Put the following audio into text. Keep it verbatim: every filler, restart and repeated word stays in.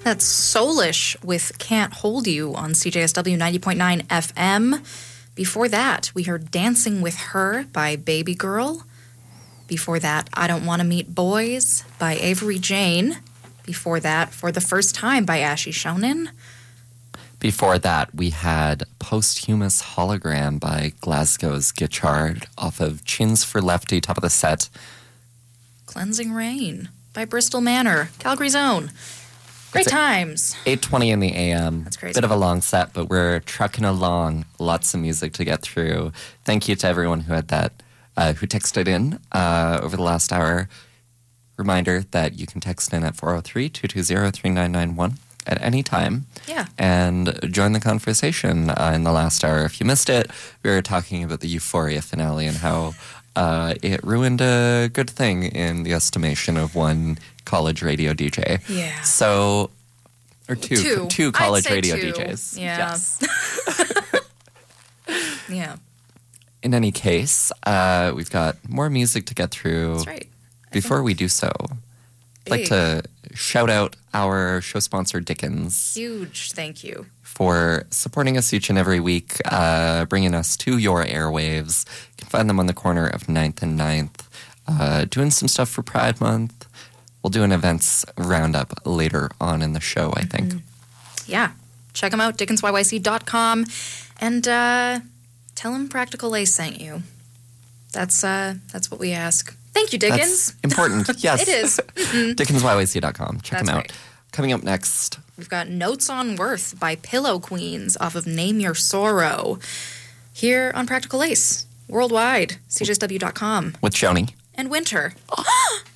That's Soulish with Can't Hold You on C J S W ninety point nine F M. Before that, we heard Dancing with Her by Baby Girl. Before that, I Don't Want to Meet Boys by Avery Jane. Before that, For the First Time by Ashy Shonen. Before that, we had Posthumous Hologram by Glasgow's Gichard off of Chins for Lefty, top of the set. Cleansing Rain by Bristol Manor, Calgary's own. Great It's times. eight twenty in the A M. That's crazy. Bit of a long set, but we're trucking along. Lots of music to get through. Thank you to everyone who had that, uh, who texted in uh, over the last hour. Reminder that you can text in at four oh three, two two zero, three nine nine one at any time. Yeah. And join the conversation uh, in the last hour. If you missed it, we were talking about the Euphoria finale and how uh, it ruined a good thing in the estimation of one college radio D J. Yeah. So, or two, Two. two college I'd say radio two. D Js. Yeah. Yes. Yeah. In any case, uh, we've got more music to get through. That's right. Before we do so, I'd like Big. to shout out our show sponsor, Dickens, Huge thank you. for supporting us each and every week, uh, bringing us to your airwaves. You can find them on the corner of ninth and ninth, uh, doing some stuff for Pride Month. We'll do an events roundup later on in the show, I think. Yeah. Check them out, dickens y y c dot com. And uh, tell them Practical Ace sent you. That's uh, that's what we ask. Thank you, Dickens. That's important. Yes. It is. Mm-hmm. dickens y y c dot com. Check That's them out. right. Coming up next, We've got Notes on Worth by Pillow Queens off of Name Your Sorrow. Here on Practical Ace, worldwide, c j s w dot com. with Joni. And Winter.